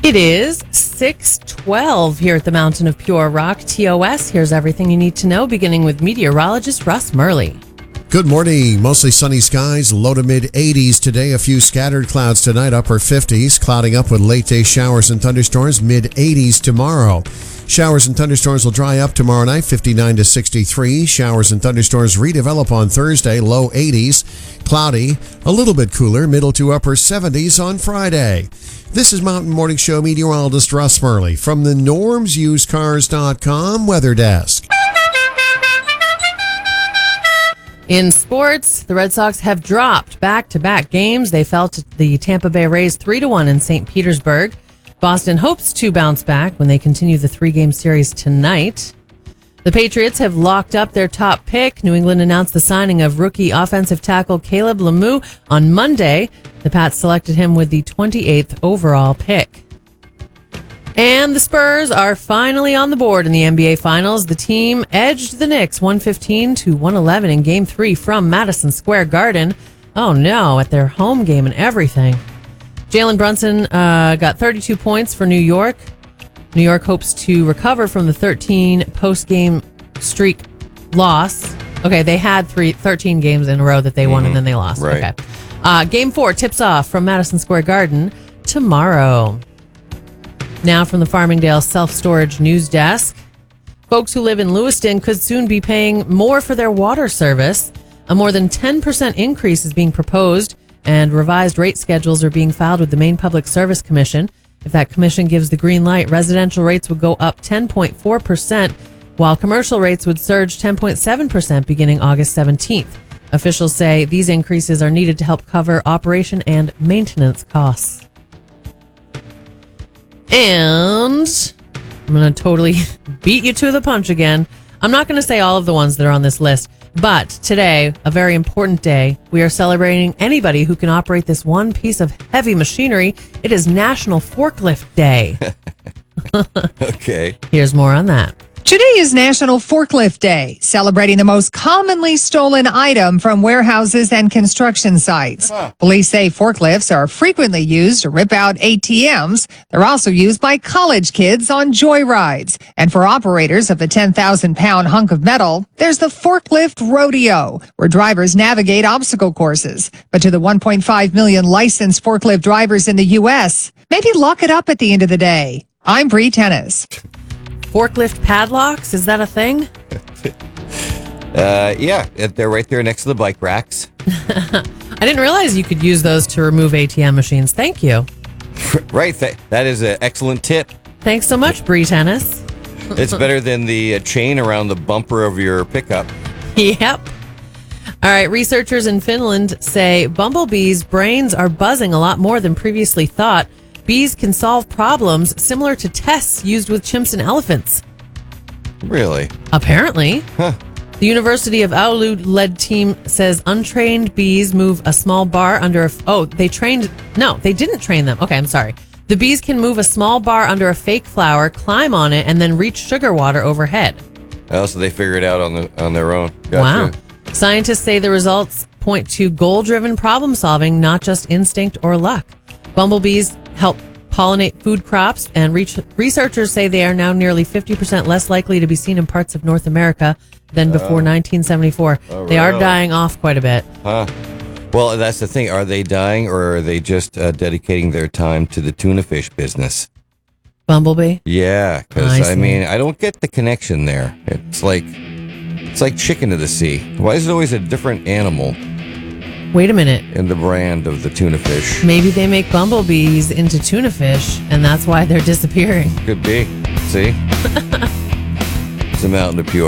It is 6:12 here at the Mountain of Pure Rock, TOS. Here's everything you need to know, beginning with meteorologist Russ Murley. Good morning. Mostly sunny skies, low to mid 80s today. A few scattered clouds tonight, upper 50s. Clouding up with late day showers and thunderstorms, mid 80s tomorrow. Showers and thunderstorms will dry up tomorrow night, 59 to 63. Showers and thunderstorms redevelop on Thursday, low 80s. Cloudy, a little bit cooler, middle to upper 70s on Friday. This is Mountain Morning Show meteorologist Russ Murley from the NormsUsedCars.com Weather Desk. In sports, the Red Sox have dropped back-to-back games. They fell to the Tampa Bay Rays 3-1 in St. Petersburg. Boston hopes to bounce back when they continue the three-game series tonight. The Patriots have locked up their top pick. New England announced the signing of rookie offensive tackle Caleb Lemieux on Monday. The Pats selected him with the 28th overall pick. And the Spurs are finally on the board in the NBA Finals. The team edged the Knicks 115 to 111 in Game 3 from Madison Square Garden. Oh no, at their home game and everything. Jalen Brunson got 32 points for New York. New York hopes to recover from the 13 post-game streak loss. Okay, they had 13 games in a row that they won and then they lost. Right. Okay. Game 4 tips off from Madison Square Garden tomorrow. Now from the Farmingdale Self-Storage News Desk. Folks who live in Lewiston could soon be paying more for their water service. A more than 10% increase is being proposed, and revised rate schedules are being filed with the Maine Public Service Commission. If that commission gives the green light, residential rates would go up 10.4%, while commercial rates would surge 10.7% beginning August 17th. Officials say these increases are needed to help cover operation and maintenance costs. And I'm going to totally beat you to the punch again. I'm not going to say all of the ones that are on this list, but today, a very important day, we are celebrating anybody who can operate this one piece of heavy machinery. It is National Forklift Day. Okay. Here's more on that. Today is National Forklift Day, celebrating the most commonly stolen item from warehouses and construction sites. Police say forklifts are frequently used to rip out ATMs. They're also used by college kids on joyrides. And for operators of the 10,000-pound hunk of metal, there's the Forklift Rodeo, where drivers navigate obstacle courses. But to the 1.5 million licensed forklift drivers in the U.S., maybe lock it up at the end of the day. I'm Bree Tennis. Forklift padlocks, is that a thing? Yeah, they're right there next to the bike racks. I didn't realize you could use those to remove ATM machines. Thank you. Right, that is an excellent tip. Thanks so much, Bree Tennis. It's better than the chain around the bumper of your pickup. Yep. All right, researchers in Finland say bumblebees' brains are buzzing a lot more than previously thought. Bees can solve problems similar to tests used with chimps and elephants. Really? Apparently. Huh. The University of Oulu-led team says untrained bees move a small bar under a... they didn't train them. Okay, I'm sorry. The bees can move a small bar under a fake flower, climb on it, and then reach sugar water overhead. Oh, so they figure it out on their own. Gotcha. Wow. Scientists say the results point to goal-driven problem solving, not just instinct or luck. Bumblebees help pollinate food crops, and researchers say they are now nearly 50% less likely to be seen in parts of North America than before 1974. They are dying off quite a bit. Huh. Well, that's the thing. Are they dying, or are they just dedicating their time to the tuna fish business? Bumblebee? Yeah, because I see. I don't get the connection there. It's like chicken to the sea. Why is it always a different animal Wait a minute. in the brand of the tuna fish? Maybe they make bumblebees into tuna fish, and that's why they're disappearing. Could be. See? It's a Mountain of Pure.